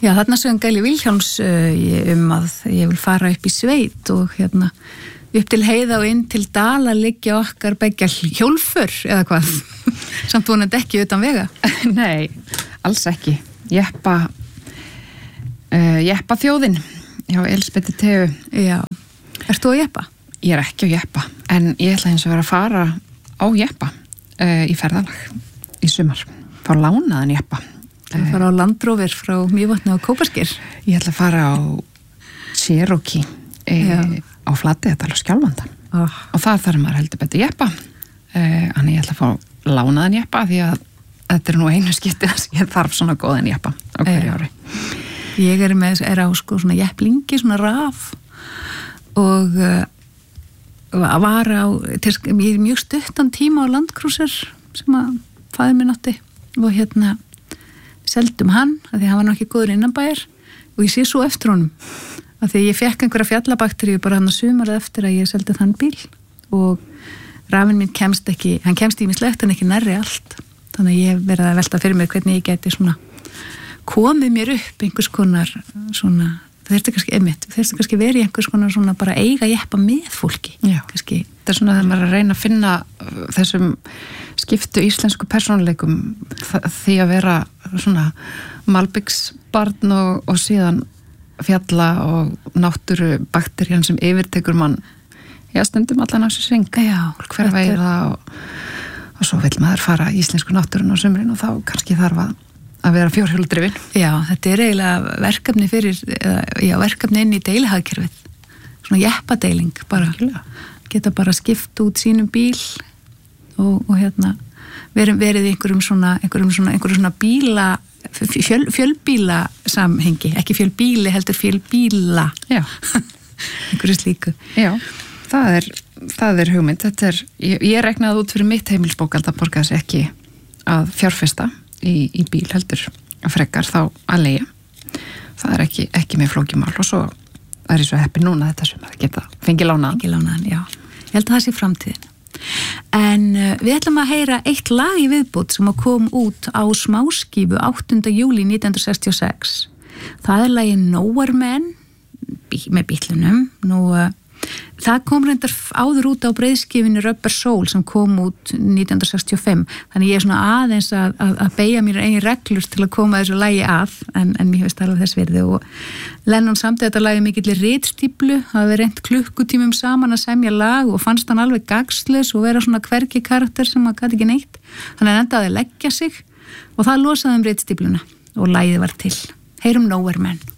Já, þarna sögum Gæli Vilhjálms að ég vil fara upp í sveit og upp til Heiða og inn til Dala liggja okkar beggja hjólför eða hvað, samt vonandi ekki utan vega. Nei, alls ekki. Jeppa þjóðin hjá Elísabetu Teu. Já, ert þú að jeppa? Ég ekki að jeppa, en ég ætla eins og vera að fara á jeppa í ferðalag í sumar. Fá lánaðan jeppa. Þú fara á Landrover frá Mývatni og Kópasker. Ég ætla að fara á Cherokee á Flateyjardal og Skjálfanda. Og þar þarf maður heldur betur jeppa. Þannig ég ætla að fá lánaðan jeppa því að þetta nú einu skipti að ég þarf svona góðan jeppa á hverju ári. Ég er á sko svona jepplingi, svona raf og var á mjög stuttan tíma á Landcruiser sem að faðir minn átti og seldum hann, af því hann var nokkið góður innanbæjar og ég sé svo eftir honum af því ég fekk einhverja fjallabakteríu bara hann að sumarið eftir að ég seldi þann bíl og rafinn minn kemst ýmislegt en ekki nærri allt, þannig að ég hef verið að velta fyrir mér hvernig ég geti svona komið mér upp einhvers konar svona, það þurfti kannski verið í einhvers konar svona bara eiga jeppa með fólki. Já, kannski. Þetta er svona þegar maður er að reyna að finna þessum skiptu íslensku persónuleikum því að vera svona malbyggsbarn og síðan fjalla og náttúru bakterían sem yfirtekur mann stundum allan á sér sving. Já, hver veiða og svo vil maður fara í íslensku náttúrun á sumrin og þá kannski þarf að vera fjórhjóladrifin. Já, þetta er eiginlega verkefni verkefni inn í deilihagkerfið. Svona jeppadeiling bara. Geta bara skipt út sínum bíl og verið í einhverjum svona bíla fjölbíla samhengi, ekki fjölbíli heldur fjölbíla. Já. Einhverju slíku. Já, það er hugmynd. Ég reknaði út fyrir mitt heimilsbókald að borga þessi ekki að fjárfesta í bíl heldur frekar þá að leigja. Það er ekki með flókimál og svo er ég svo heppin núna þetta sem að geta fengið lánaðan. Já. Ég held að það sé framtíðin. En við ætlum að heyra eitt lag í viðbót sem kom út á smáskífu 8. júlí 1966. Það er lagið Nowhere Man með Beatlunum. Það kom reyndar áður út á breiðskifinu Rubber Soul sem kom út 1965, þannig ég er svona aðeins að beygja mér eigin reglur til að koma þessu lagi að, en mér finnst alveg þess virði og Lennon samti þetta lagi mikilli ritstíplu, hafi reynt klukkutímum saman að semja lag og fannst hann alveg gagnslaus og vera svona hvergi karakter sem að gat ekki neitt, þannig hann endaði að leggja sig og það losaði ritstípluna og lagið var til. Heyrum Nowhere Man.